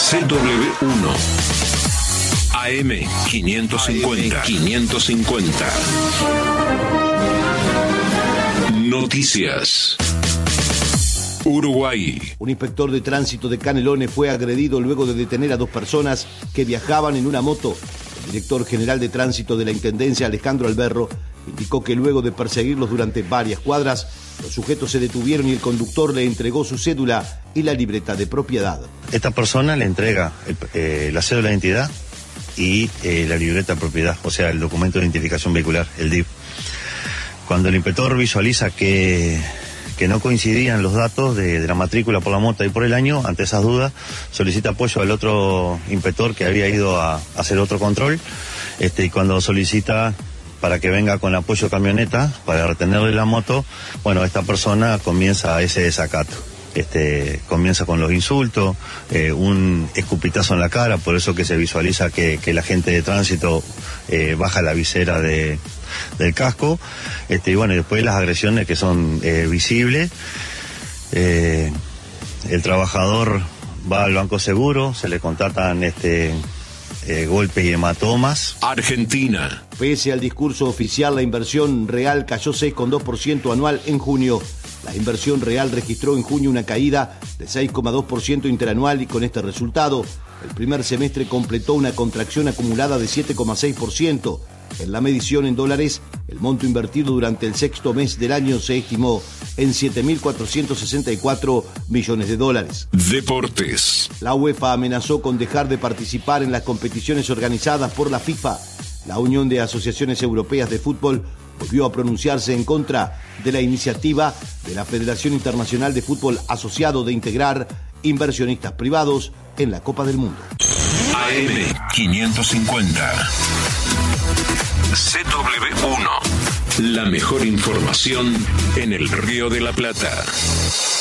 CW1 AM 550. Noticias. Uruguay. Un inspector de tránsito de Canelones fue agredido luego de detener a 2 personas que viajaban en una moto. El director general de tránsito de la Intendencia, Alejandro Alberro, indicó que luego de perseguirlos durante varias cuadras, los sujetos se detuvieron y el conductor le entregó su cédula y la libreta de propiedad. Esta persona le entrega la cédula de identidad y la libreta de propiedad, o sea, el documento de identificación vehicular, el DIV. Cuando el inspector visualiza que no coincidían los datos de la matrícula por la moto y por el año, ante esas dudas, solicita apoyo al otro inspector que había ido a hacer otro control, y cuando solicita para que venga con apoyo de camioneta para retenerle la moto, bueno, esta persona comienza ese desacato. Comienza con los insultos, un escupitazo en la cara, por eso que se visualiza que la gente de tránsito baja la visera del casco, y bueno, y después las agresiones que son visibles. El trabajador va al Banco Seguro, se le contratan golpes y hematomas. Argentina. Pese al discurso oficial, la inversión real cayó 6,2% anual en junio. La inversión real registró en junio una caída de 6,2% interanual y con este resultado, el primer semestre completó una contracción acumulada de 7,6%. En la medición en dólares, el monto invertido durante el sexto mes del año se estimó en 7.464 millones de dólares. Deportes. La UEFA amenazó con dejar de participar en las competiciones organizadas por la FIFA. La Unión de Asociaciones Europeas de Fútbol volvió a pronunciarse en contra de la iniciativa de la Federación Internacional de Fútbol Asociado de integrar inversionistas privados en la Copa del Mundo. AM 550. CW1. La mejor información en el Río de la Plata.